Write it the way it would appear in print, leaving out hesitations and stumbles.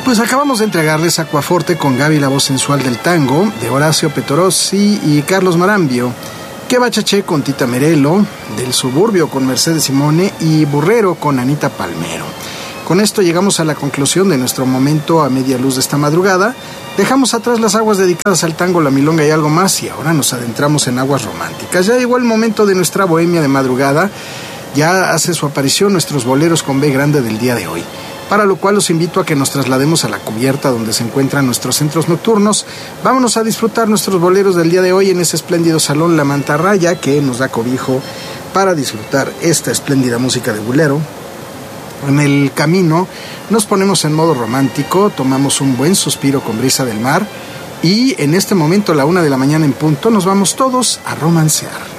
Pues acabamos de entregarles Aquaforte con Gaby, la voz sensual del tango, de Horacio Petorossi y Carlos Marambio, Que Bachaché con Tita Merelo, Del Suburbio con Mercedes Simone y Burrero con Anita Palmero. Con esto llegamos a la conclusión de nuestro momento a media luz de esta madrugada. Dejamos atrás las aguas dedicadas al tango, la milonga y algo más, y ahora nos adentramos en aguas románticas. Ya llegó el momento de nuestra bohemia de madrugada. Ya hace su aparición nuestros boleros con B grande del día de hoy, para lo cual los invito a que nos traslademos a la cubierta donde se encuentran nuestros centros nocturnos. Vámonos a disfrutar nuestros boleros del día de hoy en ese espléndido salón La Mantarraya, que nos da cobijo para disfrutar esta espléndida música de bolero. En el camino nos ponemos en modo romántico, tomamos un buen suspiro con brisa del mar y en este momento, a la 1 de la mañana en punto, nos vamos todos a romancear.